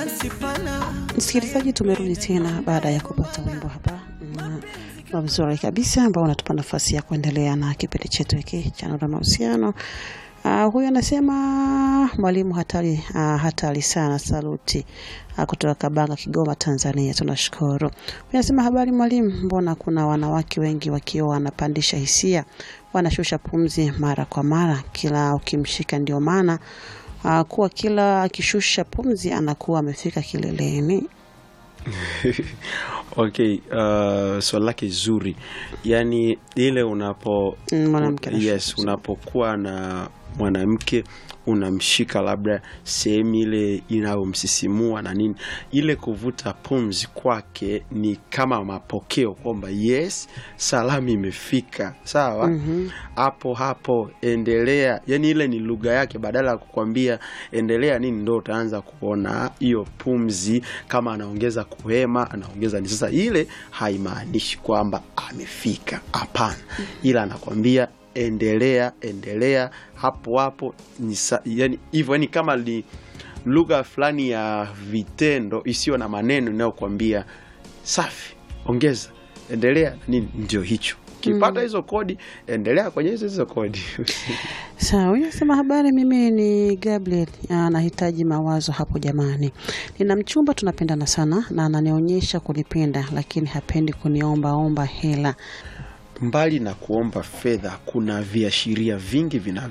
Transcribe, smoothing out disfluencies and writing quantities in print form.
Msikilizaji, tumerudi tena baada ya kupata wimbo hapa mzuri kabisa ambao unatupa nafasi ya kuendelea na kipindi chetu hiki cha Nuru ya Mahusiano. Huyu anasema mwalimu hatari sana, saluti kutoka Kabanga, Kigoma, Tanzania. Tunashukuru. Huyu anasema habari mwalimu, mbona kuna wanawake wengi wakiwa wanapandisha hisia, wanashusha pumzi mara kwa mara, kila ukimshika ndio maana kuwa kila akishusha pumzi anakuwa amefika kileleni. Okay, swali lake zuri. Yani ile unapokuwa na mwanamke unamshika labda sehemu ile inayomsisimua na nini, ile kuvuta pumzi kwake ni kama mapokeo kwamba yes, salamu imefika, sawa. Hapo endelea, yani ile ni lugha yake, badala ya kukwambia endelea nini ndo utaanza kuona hiyo pumzi kama anaongeza kuhema, anaongeza ni sasa. Ile haimaanishi kwamba amefika, hapana, ila anakwambia endelea hapo yani hivyo, yani kama ni lugha fulani ya vitendo isiyo na maneno inayokuambia safi, ongeza, endelea nini, ndio hicho. Kipata hizo kodi, endelea kwenye hizo kodi. Sawa, unasema habari, mimi ni Gabriel, nahitaji mawazo hapo jamani. Nina mchumba tunapendana sana na ananionyesha kunipenda, lakini hapendi kuniomba hela. Mbali na kuomba fedha, kuna viashiria vingi